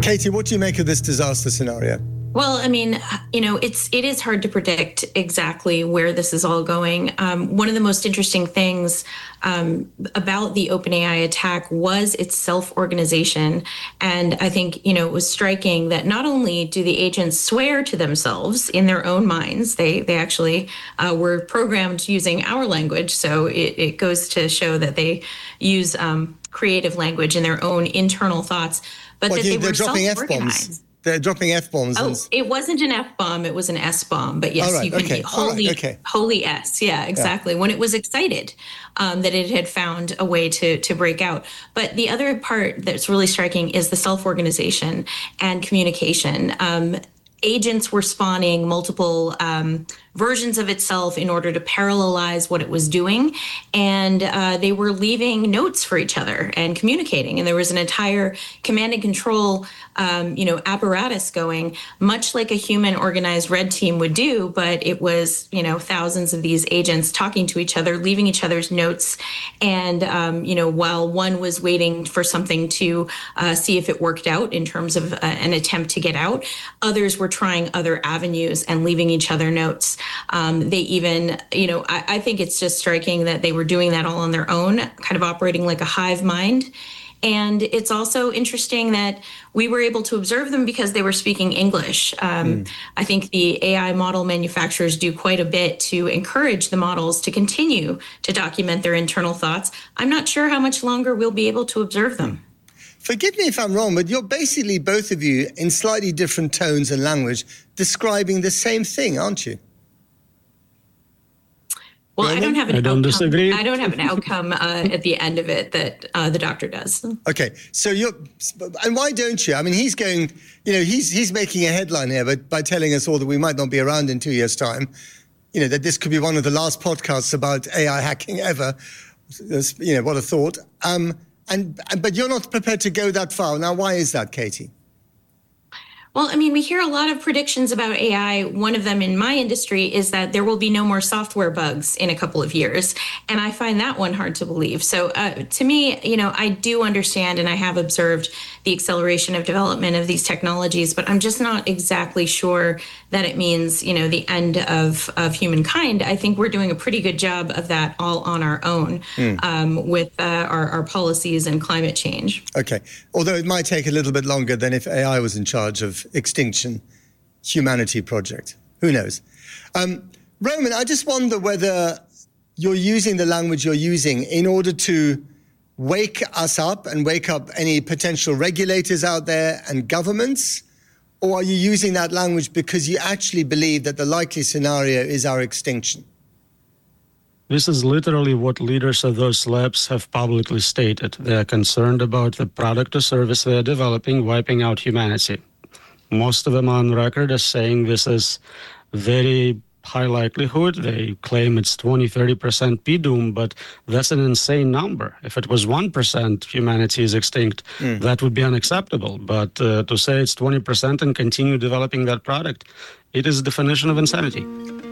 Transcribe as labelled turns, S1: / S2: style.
S1: Katie, what do you make of this disaster scenario?
S2: Well, I mean, it is hard to predict exactly where this is all going. One of the most interesting things about the OpenAI attack was its self-organization. And I think, it was striking that not only do the agents swear to themselves in their own minds, they actually were programmed using our language. So it goes to show that they use creative language in their own internal thoughts, but that they were self-organized.
S1: They're dropping F-bombs.
S2: Oh, it wasn't an F-bomb, it was an S-bomb. But yes, you can be holy S. Yeah, exactly. Yeah. When it was excited that it had found a way to break out. But the other part that's really striking is the self-organization and communication. Agents were spawning multiple versions of itself in order to parallelize what it was doing. And they were leaving notes for each other and communicating. And there was an entire command and control apparatus going, much like a human organized red team would do, but it was, thousands of these agents talking to each other, leaving each other's notes. And, while one was waiting for something to see if it worked out in terms of an attempt to get out, others were trying other avenues and leaving each other notes. They even, I think it's just striking that they were doing that all on their own, kind of operating like a hive mind. And it's also interesting that we were able to observe them because they were speaking English. I think the AI model manufacturers do quite a bit to encourage the models to continue to document their internal thoughts. I'm not sure how much longer we'll be able to observe them.
S1: Forgive me if I'm wrong, but you're basically, both of you, in slightly different tones and language, describing the same thing, aren't you?
S2: Well,
S3: I don't have an outcome. Disagree.
S2: I don't have an outcome at the end of it that the doctor does.
S1: Okay, so and why don't you? I mean, he's going, he's making a headline here, but by telling us all that we might not be around in 2 years' time, that this could be one of the last podcasts about AI hacking ever. What a thought. But you're not prepared to go that far. Now, why is that, Katie?
S2: Well, I mean, we hear a lot of predictions about AI. One of them in my industry is that there will be no more software bugs in a couple of years. And I find that one hard to believe. So to me, I do understand and I have observed the acceleration of development of these technologies, but I'm just not exactly sure that it means, the end of humankind. I think we're doing a pretty good job of that all on our own with our policies and climate change.
S1: Okay. Although it might take a little bit longer than if AI was in charge of Extinction Humanity Project. Who knows? Roman, I just wonder whether you're using the language you're using in order to wake us up and wake up any potential regulators out there and governments, or are you using that language because you actually believe that the likely scenario is our extinction?
S3: This is literally what leaders of those labs have publicly stated. They are concerned about the product or service they are developing wiping out humanity. Most of them are on record as saying this is very high likelihood. They claim it's 20-30% PDOOM, but that's an insane number. If it was 1% humanity is extinct, that would be unacceptable. But to say it's 20% and continue developing that product, it is the definition of insanity.